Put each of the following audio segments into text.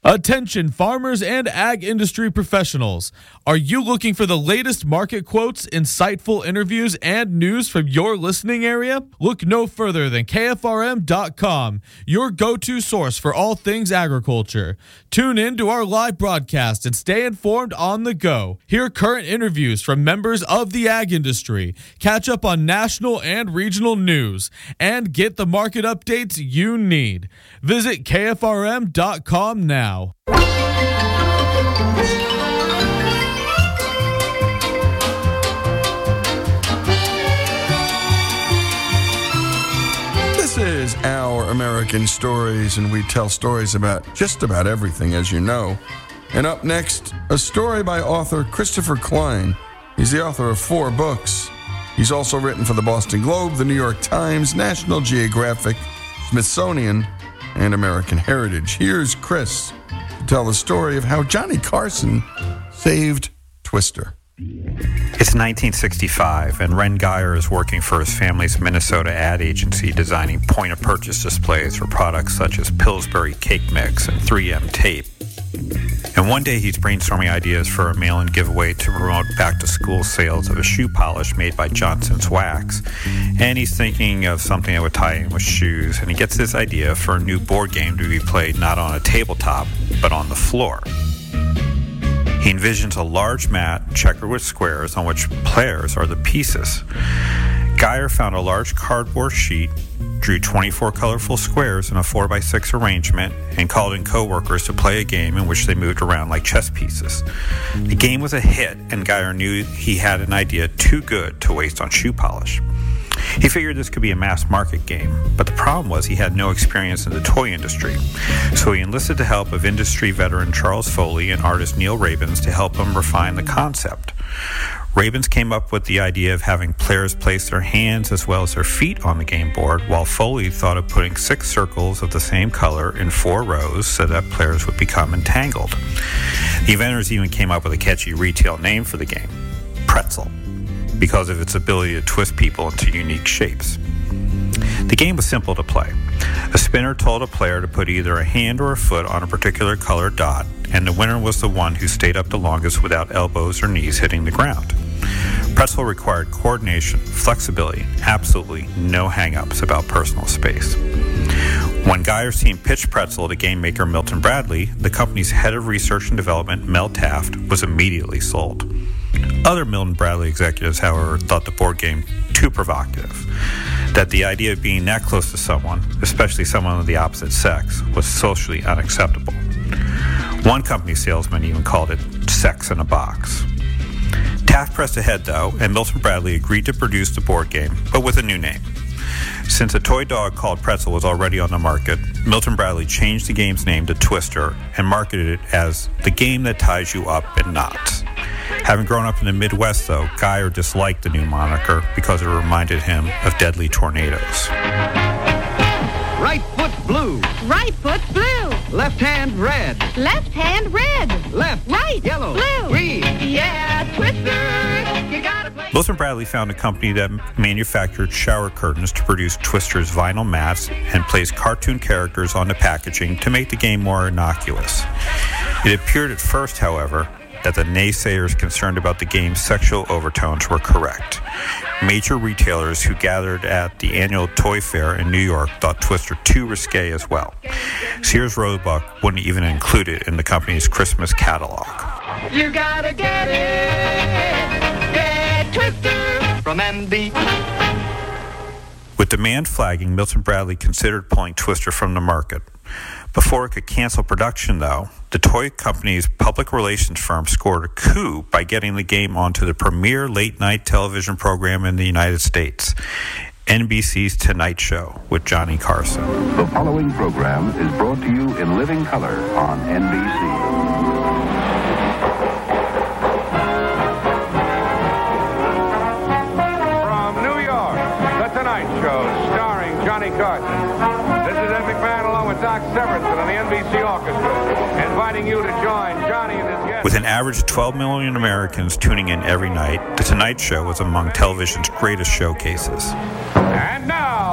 Attention farmers and ag industry professionals. Are you looking for the latest market quotes, insightful interviews, and news from your listening area? Look no further than KFRM.com, your go-to source for all things agriculture. Tune in to our live broadcast and stay informed on the go. Hear current interviews from members of the ag industry, catch up on national and regional news, and get the market updates you need. Visit KFRM.com now. This is Our American Stories, and we tell stories about just about everything, as you know. And up next, a story by author Christopher Klein. He's the author of 4 books. He's also written for the Boston Globe, the New York Times, National Geographic, Smithsonian, and American Heritage. Here's Chris to tell the story of how Johnny Carson saved Twister. It's 1965, and Ren Geyer is working for his family's Minnesota ad agency designing point-of-purchase displays for products such as Pillsbury Cake Mix and 3M tape. And one day he's brainstorming ideas for a mail-in giveaway to promote back-to-school sales of a shoe polish made by Johnson's Wax. And he's thinking of something that would tie in with shoes, and he gets this idea for a new board game to be played not on a tabletop, but on the floor. He envisions a large mat checkered with squares on which players are the pieces. Geyer found a large cardboard sheet, drew 24 colorful squares in a 4x6 arrangement, and called in co-workers to play a game in which they moved around like chess pieces. The game was a hit, and Geyer knew he had an idea too good to waste on shoe polish. He figured this could be a mass market game, but the problem was he had no experience in the toy industry. So he enlisted the help of industry veteran Charles Foley and artist Neil Rabins to help him refine the concept. Rabins came up with the idea of having players place their hands as well as their feet on the game board, while Foley thought of putting 6 circles of the same color in 4 rows so that players would become entangled. The inventors even came up with a catchy retail name for the game, Pretzel, because of its ability to twist people into unique shapes. The game was simple to play. A spinner told a player to put either a hand or a foot on a particular colored dot, and the winner was the one who stayed up the longest without elbows or knees hitting the ground. Pretzel required coordination, flexibility, and absolutely no hang-ups about personal space. When Geyer's team pitched Pretzel to game maker Milton Bradley, the company's head of research and development, Mel Taft, was immediately sold. Other Milton Bradley executives, however, thought the board game too provocative, that the idea of being that close to someone, especially someone of the opposite sex, was socially unacceptable. One company salesman even called it sex in a box. Taft pressed ahead, though, and Milton Bradley agreed to produce the board game, but with a new name. Since a toy dog called Pretzel was already on the market, Milton Bradley changed the game's name to Twister and marketed it as the game that ties you up in knots. Having grown up in the Midwest, though, Geyer disliked the new moniker because it reminded him of deadly tornadoes. Right foot blue. Right foot blue. Left hand red. Left hand red. Left. Right. Yellow. Blue. Green. Yeah, Twister. You gotta play. Milton Bradley found a company that manufactured shower curtains to produce Twister's vinyl mats and placed cartoon characters on the packaging to make the game more innocuous. It appeared at first, however, that the naysayers concerned about the game's sexual overtones were correct. Major retailers who gathered at the annual toy fair in New York thought Twister too risque as well. Sears Roebuck wouldn't even include it in the company's Christmas catalog. You gotta get it. Get Twister from NB. With demand flagging, Milton Bradley considered pulling Twister from the market. Before it could cancel production, though, the toy company's public relations firm scored a coup by getting the game onto the premier late-night television program in the United States, NBC's Tonight Show with Johnny Carson. The following program is brought to you in living color on NBC. From New York, The Tonight Show, starring Johnny Carson. This is Ed McMahon along with Doc Severinsen and the NBC Orchestra, inviting you to join Johnny and his guests. With an average of 12 million Americans tuning in every night, The Tonight Show was among television's greatest showcases. And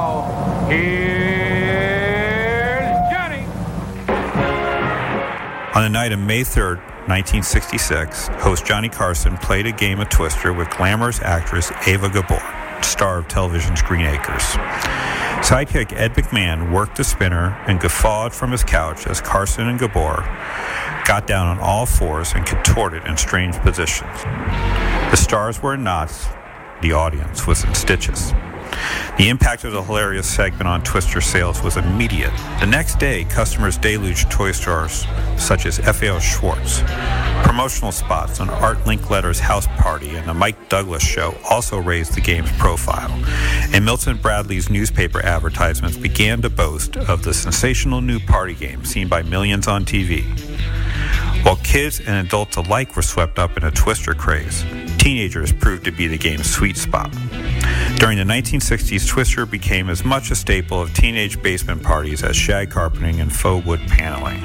now, here's Johnny. On the night of May 3rd, 1966, host Johnny Carson played a game of Twister with glamorous actress Ava Gabor, star of television's Green Acres. Sidekick Ed McMahon worked the spinner and guffawed from his couch as Carson and Gabor got down on all fours and contorted in strange positions. The stars were in knots, the audience was in stitches. The impact of the hilarious segment on Twister sales was immediate. The next day, customers deluged toy stores such as F.A.O. Schwartz. Promotional spots on Art Linkletter's house party and the Mike Douglas show also raised the game's profile, and Milton Bradley's newspaper advertisements began to boast of the sensational new party game seen by millions on TV. While kids and adults alike were swept up in a Twister craze, teenagers proved to be the game's sweet spot. During the 1960s, Twister became as much a staple of teenage basement parties as shag carpeting and faux wood paneling.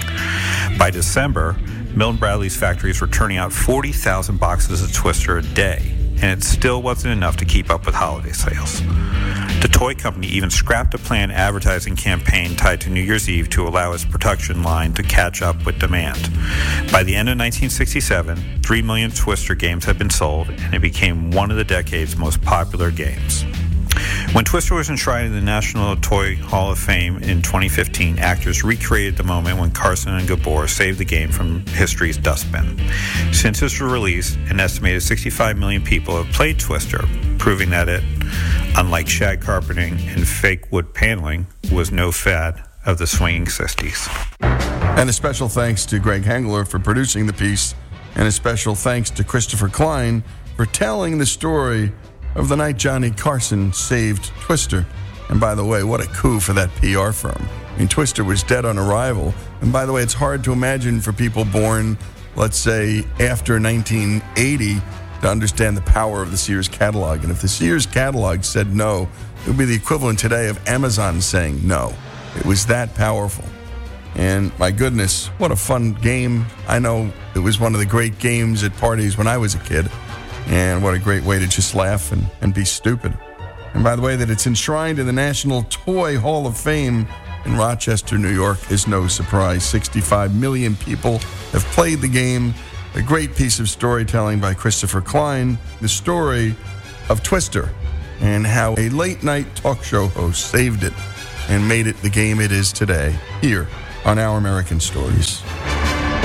By December, Milton Bradley's factories were turning out 40,000 boxes of Twister a day, and it still wasn't enough to keep up with holiday sales. The toy company even scrapped a planned advertising campaign tied to New Year's Eve to allow its production line to catch up with demand. By the end of 1967, 3 million Twister games had been sold, and it became one of the decade's most popular games. When Twister was enshrined in the National Toy Hall of Fame in 2015, actors recreated the moment when Carson and Gabor saved the game from history's dustbin. Since its release, an estimated 65 million people have played Twister, proving that it, unlike shag carpeting and fake wood paneling, was no fad of the swinging 60s. And a special thanks to Greg Hengler for producing the piece, and a special thanks to Christopher Klein for telling the story of the night Johnny Carson saved Twister. And by the way, what a coup for that PR firm. I mean, Twister was dead on arrival. And by the way, it's hard to imagine for people born, let's say, after 1980 to understand the power of the Sears catalog. And if the Sears catalog said no, it would be the equivalent today of Amazon saying no. It was that powerful. And my goodness, what a fun game. I know it was one of the great games at parties when I was a kid. And what a great way to just laugh and be stupid. And by the way, that it's enshrined in the National Toy Hall of Fame in Rochester, New York is no surprise. 65 million people have played the game. A great piece of storytelling by Christopher Klein, the story of Twister and how a late-night talk show host saved it and made it the game it is today, here on Our American Stories.